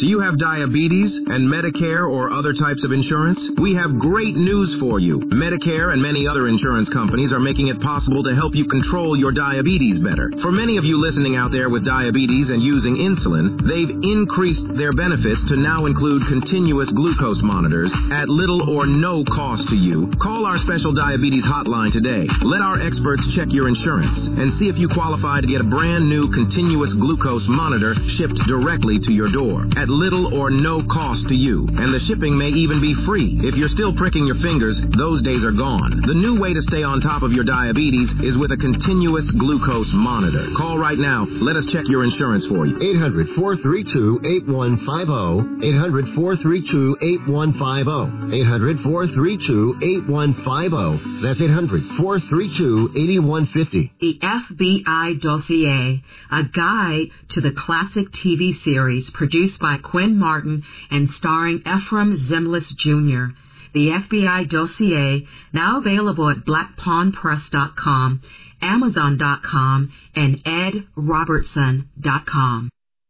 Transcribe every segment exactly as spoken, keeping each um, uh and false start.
Do you have diabetes and Medicare or other types of insurance? We have great news for you. Medicare and many other insurance companies are making it possible to help you control your diabetes better. For many of you listening out there with diabetes and using insulin, they've increased their benefits to now include continuous glucose monitors at little or no cost to you. Call our special diabetes hotline today. Let our experts check your insurance and see if you qualify to get a brand new continuous glucose monitor shipped directly to your door at little or no cost to you. And the shipping may even be free. If you're still pricking your fingers, those days are gone. The new way to stay on top of your diabetes is with a continuous glucose monitor. Call right now. Let us check your insurance for you. eight hundred, four three two, eight one five zero. eight hundred, four three two, eight one five zero. eight hundred, four three two, eight one five zero. That's eight hundred, four three two, eight one five zero. The F B I Dossier, a guide to the classic T V series produced by Quinn Martin and starring Ephraim Zimbalist Junior The F B I Dossier, now available at black pawn press dot com, amazon dot com, and ed robertson dot com.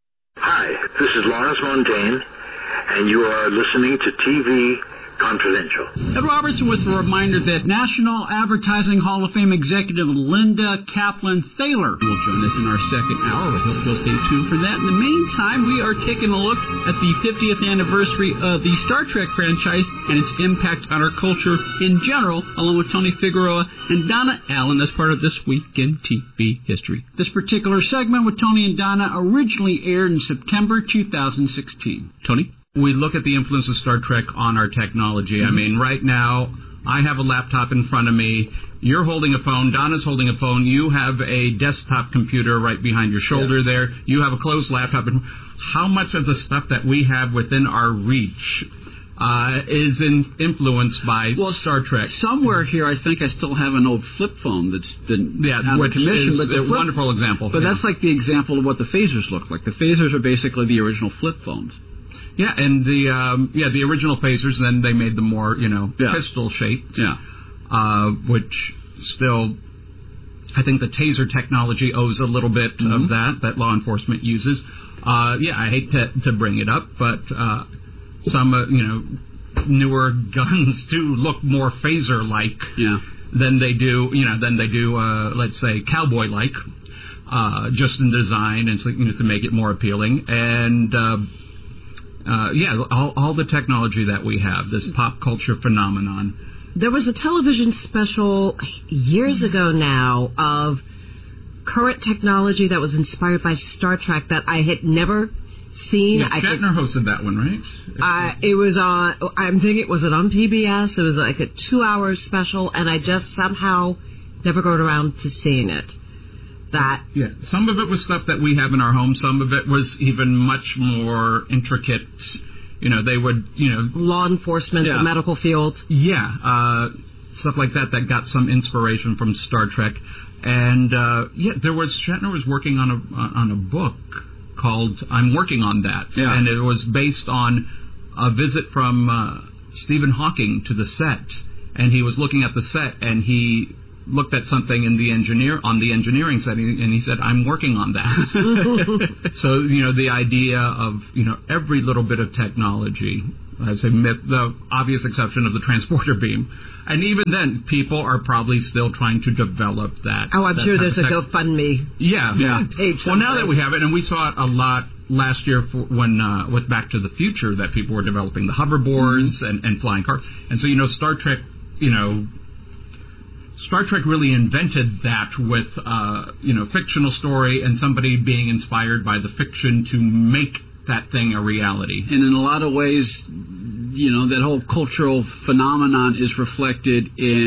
Hi, this is Lawrence Montaigne, and you are listening to T V Confidential. Ed Robertson with a reminder that National Advertising Hall of Fame executive Linda Kaplan Thaler will join us in our second hour. We hope you'll stay tuned for that. In the meantime, we are taking a look at the fiftieth anniversary of the Star Trek franchise and its impact on our culture in general, along with Tony Figueroa and Donna Allen as part of This Week in T V History. This particular segment with Tony and Donna originally aired in September two thousand sixteen. Tony? We look at the influence of Star Trek on our technology. Mm-hmm. I mean, right now, I have a laptop in front of me. You're holding a phone. Donna's holding a phone. You have a desktop computer right behind your shoulder yeah. there. You have a closed laptop. And how much of the stuff that we have within our reach uh, is in, influenced by well, Star Trek? Somewhere here, I think I still have an old flip phone that's been yeah, out which of commission. Is but a flip, wonderful example. But yeah. that's like the example of what the phasers look like. The phasers are basically the original flip phones. Yeah, and the um, yeah the original phasers, then they made them more, you know, yeah. pistol shaped. Yeah. Uh, which still, I think the taser technology owes a little bit mm-hmm. of that that law enforcement uses. Uh, yeah, I hate to to bring it up, but uh, some uh, you know newer guns do look more phaser like yeah. than they do you know than they do uh, let's say cowboy like. Uh, just in design and so, you know, to make it more appealing and. Uh, Uh, yeah, all, all the technology that we have, this pop culture phenomenon. There was a television special years ago now of current technology that was inspired by Star Trek that I had never seen. Yeah, I Shatner could, hosted that one, right? Uh, it was on, I'm thinking, it was it on P B S? It was like a two-hour special, and I just somehow never got around to seeing it. That yeah, some of it was stuff that we have in our home. Some of it was even much more intricate. You know, they would, you know, law enforcement, yeah. the medical field. Yeah, uh, stuff like that that got some inspiration from Star Trek. And uh, yeah, there was Shatner was working on a on a book called "I'm Working on That," yeah. and it was based on a visit from uh, Stephen Hawking to the set, and he was looking at the set, and he. looked at something in the engineer on the engineering setting, and he said, "I'm working on that." So, you know, the idea of, you know, every little bit of technology, I say, the obvious exception of the transporter beam, and even then, people are probably still trying to develop that. Oh, I'm that sure there's a tech- GoFundMe. Yeah, yeah. Page well, now that we have it, and we saw it a lot last year for when uh, with Back to the Future, that people were developing the hoverboards mm-hmm. and, and flying cars, and so, you know, Star Trek, you know. Star Trek really invented that with, uh, you know, fictional story and somebody being inspired by the fiction to make that thing a reality. And in a lot of ways, you know, that whole cultural phenomenon is reflected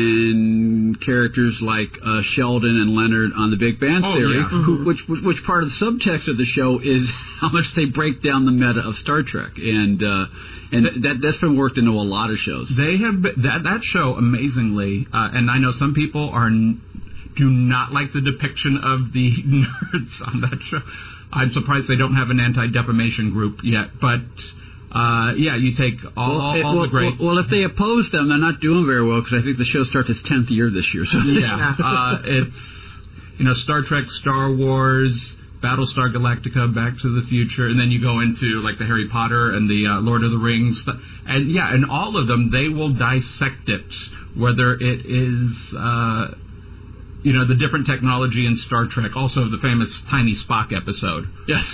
in characters like uh, Sheldon and Leonard on The Big Bang oh, Theory, yeah. who, which which part of the subtext of the show is how much they break down the meta of Star Trek, and uh, and that that's been worked into a lot of shows. They have been, that that show amazingly, uh, and I know some people are do not like the depiction of the nerds on that show. I'm surprised they don't have an anti-defamation group yet, but. Uh, yeah, you take all, well, all, it, all well, the great... Well, well, if they oppose them, they're not doing very well, because I think the show starts its tenth year this year. So yeah, uh, it's, you know, Star Trek, Star Wars, Battlestar Galactica, Back to the Future, and then you go into like the Harry Potter and the uh, Lord of the Rings, and yeah, and all of them they will dissect it, whether it is uh, you know the different technology in Star Trek, also the famous Tiny Spock episode, Yes.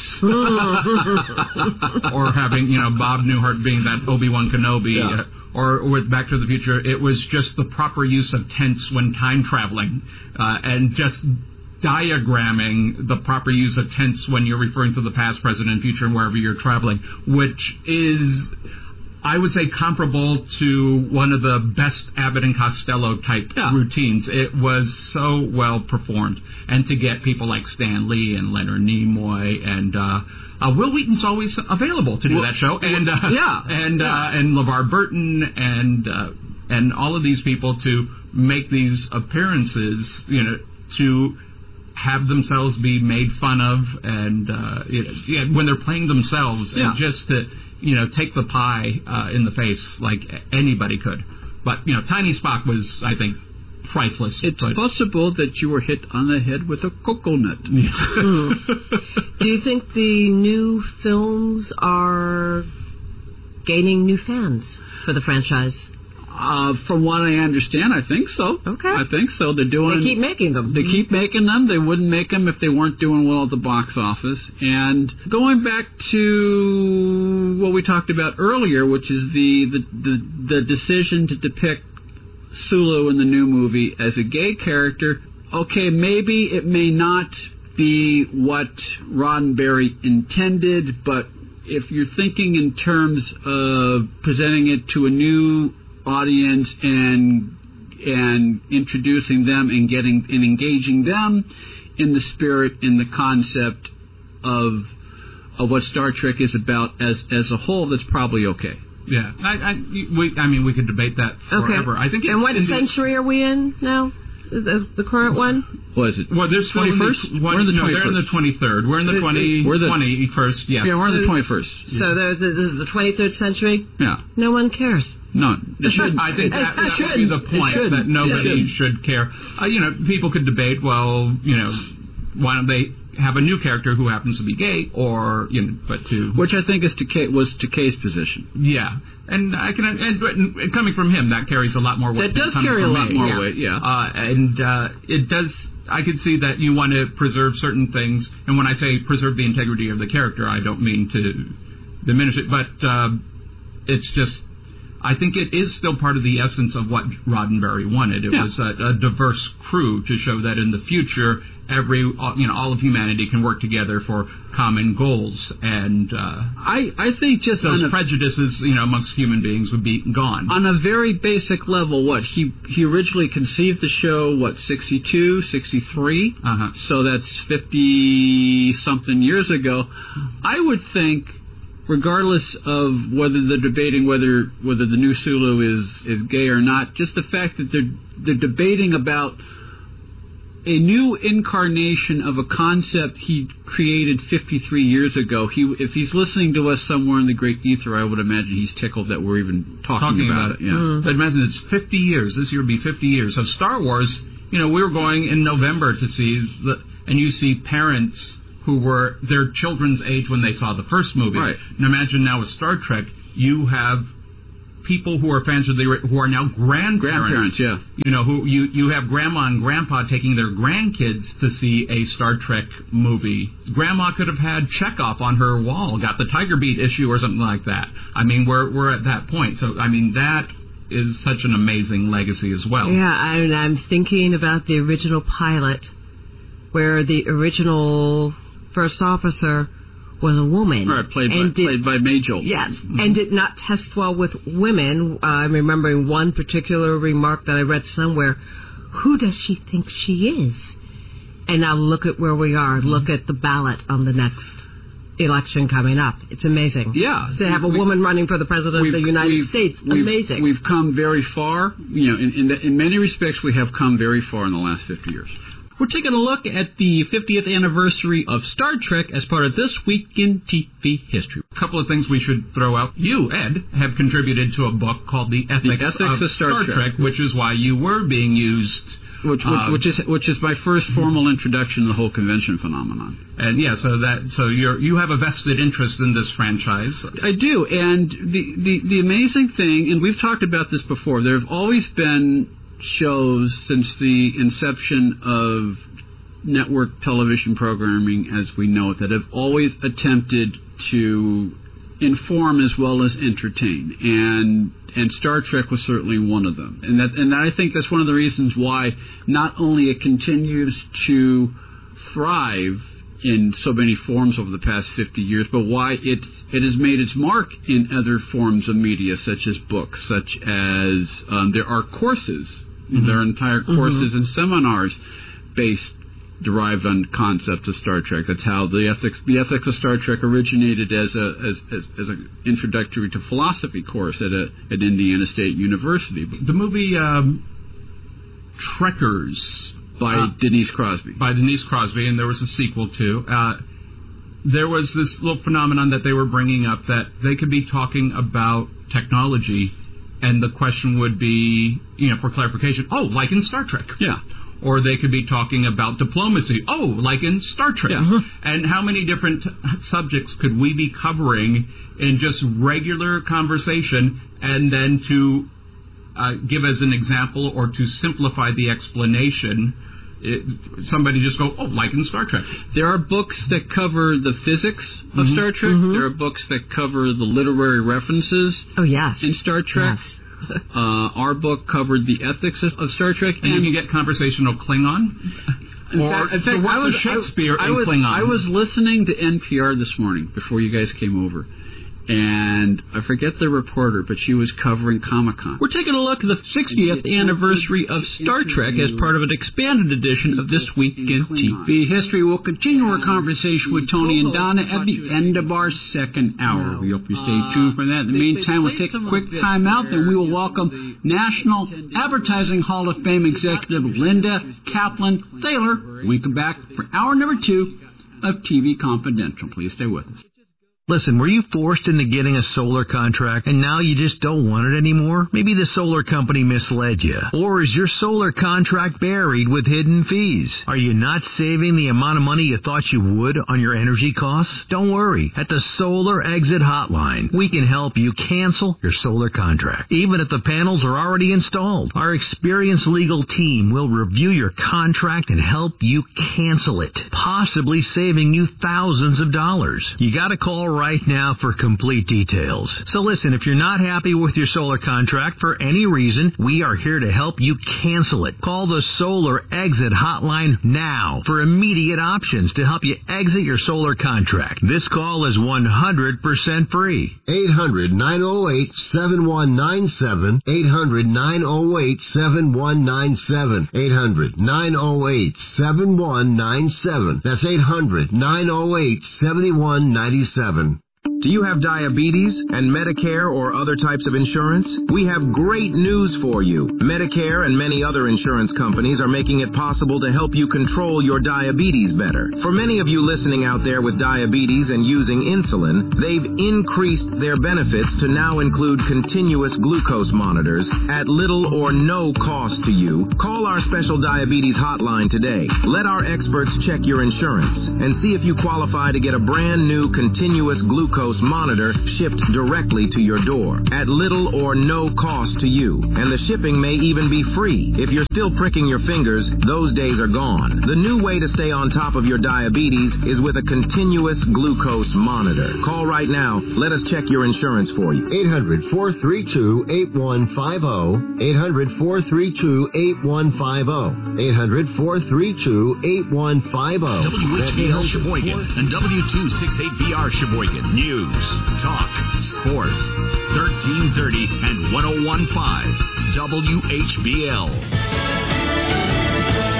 or having you know Bob Newhart being that Obi-Wan Kenobi. Yeah. Uh, Or with Back to the Future, it was just the proper use of tense when time traveling, uh, and just diagramming the proper use of tense when you're referring to the past, present, and future, and wherever you're traveling, which is, I would say, comparable to one of the best Abbott and Costello type Yeah. routines. It was so well performed, and to get people like Stan Lee and Leonard Nimoy and uh, Uh, Will Wheaton's always available to do Well, that show, and uh, yeah, and yeah. Uh, and LeVar Burton and uh, and all of these people to make these appearances, you know, to have themselves be made fun of, and uh, you know, yeah, when they're playing themselves, Yeah. and just to you know take the pie uh, in the face like anybody could. But you know, Tiny Spock was, I think, priceless. It's but, possible that you were hit on the head with a coconut. Mm. Do you think the new films are gaining new fans for the franchise? Uh, from what I understand, I think so. Okay. I think so. They're doing. They keep making them. They keep making them. They wouldn't make them if they weren't doing well at the box office. And going back to what we talked about earlier, which is the the, the, the decision to depict Sulu in the new movie as a gay character, okay, maybe it may not be what Roddenberry intended, but if you're thinking in terms of presenting it to a new audience and and introducing them and getting and engaging them in the spirit, in the concept of of what Star Trek is about as as a whole, that's probably okay. Yeah, I, I, we, I mean, we could debate that forever. Okay. I think. It's, and what it's, century are we in now? The, the current one? What is it? Well, there's twenty-first. We're in the no, they're in the twenty-third. We're in the twenty. We're the twenty-first. Yes. Yeah, we're in the twenty-first. So there's, this is the twenty-third century? Yeah. No one cares. No, it should. I think that, that should. would be the point, It that nobody It should. should care. Uh, you know, people could debate, well, you know, why don't they have a new character who happens to be gay, or, you know, but to... Which I think is Takei, was Takei's position. Yeah. And I can, and, and coming from him, that carries a lot more weight. That does than coming carry a from lot me. more yeah. weight, yeah. Uh, and uh, it does, I could see that you want to preserve certain things, and when I say preserve the integrity of the character, I don't mean to diminish it, but uh, it's just, I think it is still part of the essence of what Roddenberry wanted. It yeah. was a, a diverse crew to show that in the future, every you know all of humanity can work together for common goals, and uh, I I think just those on a, prejudices you know amongst human beings would be gone. On a very basic level, what he he originally conceived the show what sixty-two, sixty-three, Uh-huh. so that's fifty something years ago. I would think, regardless of whether they're debating whether whether the new Sulu is is gay or not, just the fact that they're they're debating about a new incarnation of a concept he created fifty-three years ago. He, if he's listening to us somewhere in the great ether, I would imagine he's tickled that we're even talking, Talking about, about it. it. Yeah. Mm. But imagine it's fifty years. This year will be fifty years. So Star Wars, you know, we were going in November to see, the, and you see parents who were their children's age when they saw the first movie. Right. And imagine now with Star Trek, you have people who are fans of the who are now grandparents. Grandparents, yeah. You know, who you, you have grandma and grandpa taking their grandkids to see a Star Trek movie. Grandma could have had Chekhov on her wall, got the Tiger Beat issue or something like that. I mean, we're we're at that point. So I mean, that is such an amazing legacy as well. Yeah, I, I'm thinking about the original pilot, where the original first officer was a woman. Right, played and by, did, played by Majel. Yes, mm-hmm. and did not test well with women. Uh, I'm remembering one particular remark that I read somewhere. Who does she think she is? And now look at where we are. Mm-hmm. Look at the ballot on the next election coming up. It's amazing. Yeah. To have a we, woman running for the president of the United we've, States. We've, amazing. We've come very far. You know, in, in, the, in many respects, we have come very far in the last fifty years. We're taking a look at the fiftieth anniversary of Star Trek as part of This Week in T V History. couple of things we should throw out. You, Ed, have contributed to a book called The Ethics, the Ethics of, of Star, Star Trek. Trek, which is why you were being used. Which, which, uh, which is which is my first formal introduction to the whole convention phenomenon. And yeah, so that so you're you have a vested interest in this franchise. I do, and the, the the amazing thing, and we've talked about this before. There have always been shows since the inception of network television programming as we know it that have always attempted to inform as well as entertain, and and Star Trek was certainly one of them. And that and I think that's one of the reasons why not only it continues to thrive in so many forms over the past fifty years, but why it it has made its mark in other forms of media, such as books, such as um, there are courses, mm-hmm. there are entire courses mm-hmm. and seminars based derived on concepts of Star Trek. That's how the ethics the ethics of Star Trek originated as a as as, as an introductory to philosophy course at a at Indiana State University. The movie um, Trekkers by uh, Denise Crosby. By Denise Crosby, and there was a sequel too. Uh, there was this little phenomenon that they were bringing up that they could be talking about technology, and the question would be, you know, for clarification, oh, like in Star Trek. Yeah. Or they could be talking about diplomacy. Oh, like in Star Trek. Yeah. And how many different subjects could we be covering in just regular conversation, and then to uh, give as an example or to simplify the explanation, it, somebody just go, oh, like in Star Trek. There are books that cover the physics of mm-hmm. Star Trek. Mm-hmm. There are books that cover the literary references oh, yes. in Star Trek. Yes. Uh, our book covered the ethics of, of Star Trek, and, and you can get conversational Klingon. In or fact, in fact I was Shakespeare I, I, in I was, Klingon. I was listening to N P R this morning before you guys came over, and I forget the reporter, but she was covering Comic-Con. We're taking a look at the sixtieth anniversary of Star Trek as part of an expanded edition of This Week in T V History. We'll continue our conversation with Tony and Donna at the end of our second hour. We hope you stay tuned for that. In the meantime, we'll take a quick time out, then we will welcome National Advertising Hall of Fame executive Linda Kaplan Thaler. We come back for hour number two of T V Confidential. Please stay with us. Listen, were you forced into getting a solar contract and now you just don't want it anymore? Maybe the solar company misled you. Or is your solar contract buried with hidden fees? Are you not saving the amount of money you thought you would on your energy costs? Don't worry. At the Solar Exit Hotline, we can help you cancel your solar contract, even if the panels are already installed. Our experienced legal team will review your contract and help you cancel it, possibly saving you thousands of dollars. You gotta call right now for complete details. So listen, if you're not happy with your solar contract for any reason, we are here to help you cancel it. Call the Solar Exit Hotline now for immediate options to help you exit your solar contract. This call is one hundred percent free. eight hundred, nine oh eight, seven one nine seven. eight hundred, nine oh eight, seven one nine seven. eight hundred, nine oh eight, seven one nine seven. That's eight hundred, nine oh eight, seven one nine seven. Do you have diabetes and Medicare or other types of insurance? We have great news for you. Medicare and many other insurance companies are making it possible to help you control your diabetes better. For many of you listening out there with diabetes and using insulin, they've increased their benefits to now include continuous glucose monitors at little or no cost to you. Call our special diabetes hotline today. Let our experts check your insurance and see if you qualify to get a brand new continuous glucose monitor shipped directly to your door at little or no cost to you. And the shipping may even be free. If you're still pricking your fingers, those days are gone. The new way to stay on top of your diabetes is with a continuous glucose monitor. Call right now. Let us check your insurance for you. eight hundred, four three two, eight one five zero. eight hundred, four three two, eight one five zero. eight hundred, four three two, eight one five zero. W H B L Sheboygan and W two sixty-eight B R Sheboygan. News, talk, sports, thirteen thirty and one oh one point five W H B L.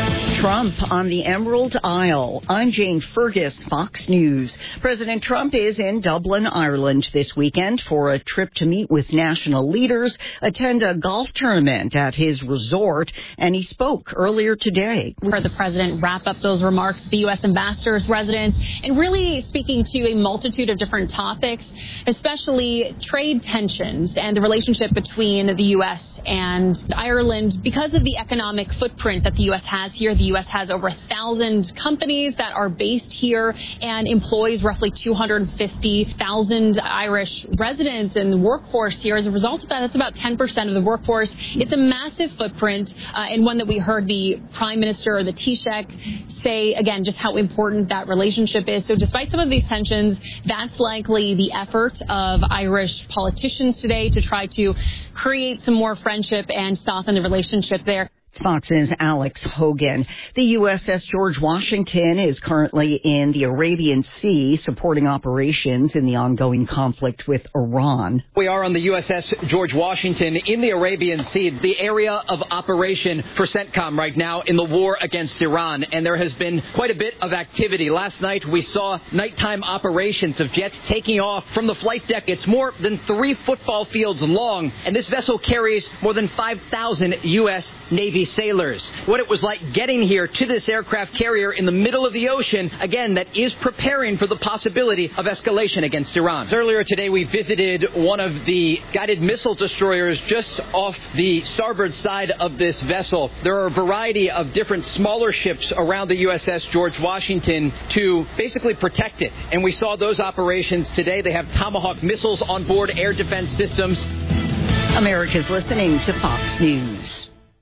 Trump on the Emerald Isle. I'm Jane Fergus, Fox News. President Trump is in Dublin, Ireland this weekend for a trip to meet with national leaders, attend a golf tournament at his resort, and he spoke earlier today. We heard the president wrap up those remarks, the U S ambassador's residence, and really speaking to a multitude of different topics, especially trade tensions and the relationship between the U S and Ireland. Because of the economic footprint that the U S has here, the U S has over a thousand companies that are based here and employs roughly two hundred fifty thousand Irish residents in the workforce here. As a result of that, that's about ten percent of the workforce. It's a massive footprint, uh, and one that we heard the Prime Minister, or the Taoiseach, say, again, just how important that relationship is. So despite some of these tensions, that's likely the effort of Irish politicians today to try to create some more friendship and soften the relationship there. Fox's Alex Hogan. The U S S George Washington is currently in the Arabian Sea supporting operations in the ongoing conflict with Iran. We are on the U S S George Washington in the Arabian Sea, the area of operation for CENTCOM right now in the war against Iran. And there has been quite a bit of activity. Last night we saw nighttime operations of jets taking off from the flight deck. It's more than three football fields long, and this vessel carries more than five thousand U S Navy sailors. What it was like getting here to this aircraft carrier in the middle of the ocean, again, that is preparing for the possibility of escalation against Iran. Earlier today, we visited one of the guided missile destroyers just off the starboard side of this vessel. There are a variety of different smaller ships around the U S S George Washington to basically protect it. And we saw those operations today. They have Tomahawk missiles on board, air defense systems. America's listening to Fox News.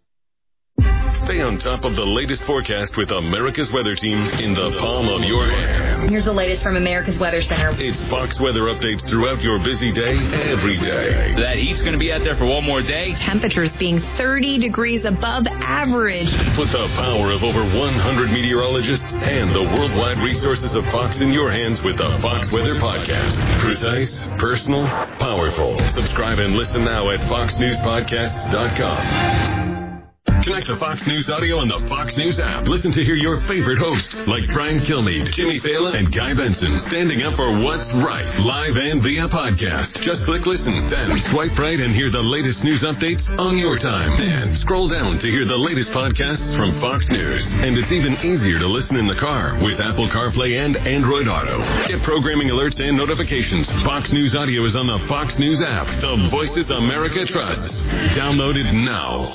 Stay on top of the latest forecast with America's Weather Team in the palm of your hand. Here's the latest from America's Weather Center. It's Fox weather updates throughout your busy day, every day. That heat's going to be out there for one more day. Temperatures being thirty degrees above average. Put the power of over one hundred meteorologists and the worldwide resources of Fox in your hands with the Fox Weather Podcast. Precise, personal, powerful. Subscribe and listen now at fox news podcasts dot com. Connect to Fox News Audio on the Fox News app. Listen to hear your favorite hosts like Brian Kilmeade, Jimmy Fallon, and Guy Benson standing up for what's right, live and via podcast. Just click listen, then swipe right and hear the latest news updates on your time. And scroll down to hear the latest podcasts from Fox News. And it's even easier to listen in the car with Apple CarPlay and Android Auto. Get programming alerts and notifications. Fox News Audio is on the Fox News app. The voices America trusts. Download it now.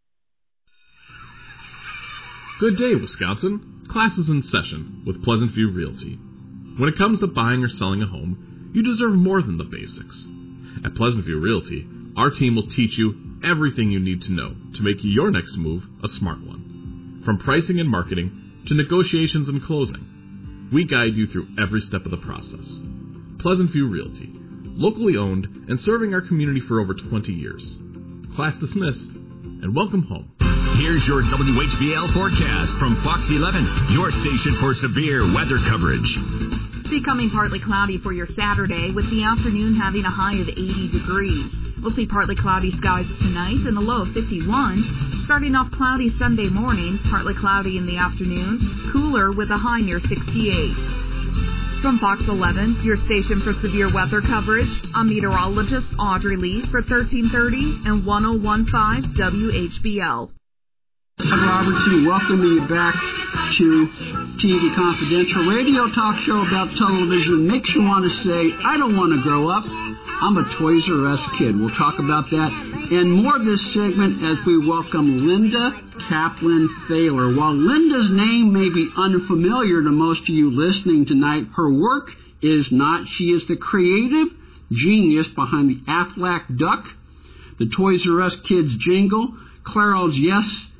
Good day, Wisconsin. Class is in session with Pleasant View Realty. When it comes to buying or selling a home, you deserve more than the basics. At Pleasant View Realty, our team will teach you everything you need to know to make your next move a smart one. From pricing and marketing to negotiations and closing, we guide you through every step of the process. Pleasant View Realty, locally owned and serving our community for over twenty years. Class dismissed, and welcome home. Here's your W H B L forecast from Fox eleven, your station for severe weather coverage. Becoming partly cloudy for your Saturday, with the afternoon having a high of eighty degrees. We'll see partly cloudy skies tonight and a low of fifty-one. Starting off cloudy Sunday morning, partly cloudy in the afternoon, cooler with a high near sixty-eight. From Fox eleven, your station for severe weather coverage, I'm meteorologist Audrey Lee for thirteen thirty and ten fifteen W H B L. I'm Robertson, welcoming you back to T V Confidential, radio talk show about television. Makes you want to say, I don't want to grow up. I'm a Toys R Us kid. We'll talk about that and more this segment as we welcome Linda Kaplan Thaler. While Linda's name may be unfamiliar to most of you listening tonight, her work is not. She is the creative genius behind the Aflac Duck, the Toys R Us Kids jingle, Clairol's Yes